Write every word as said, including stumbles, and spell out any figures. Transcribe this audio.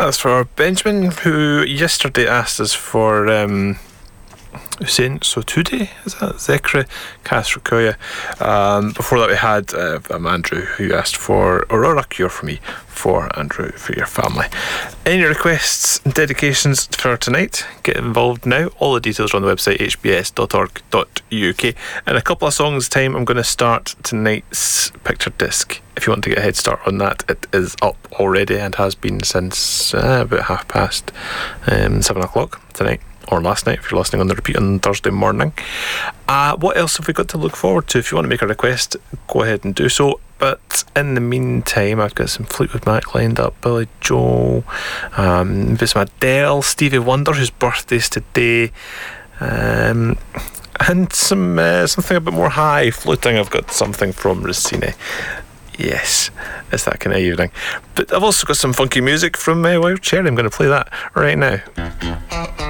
That's for Benjamin, who yesterday asked us for um, Hussein Sotoudeh, is that? Zekri Kasrakoya. Um, before that we had uh, um, Andrew, who asked for Aurora Cure for me, for Andrew, for your family. Any requests and dedications for tonight, get involved now. All the details are on the website, h b s dot org dot u k. In a couple of songs time, I'm going to start tonight's picture disc. If you want to get a head start on that, it is up already and has been since uh, about half past um, seven o'clock tonight, or last night if you're listening on the repeat on Thursday morning. Uh, what else have we got to look forward to? If you want to make a request, go ahead and do so. But in the meantime, I've got some Fleetwood Mac lined up, Billy Joel, um, there's some Adele, Stevie Wonder, whose birthday's today, um, and some uh, something a bit more high floating. I've got something from Rossini. Yes, it's that kind of evening. But I've also got some funky music from uh, Wild Cherry. I'm going to play that right now.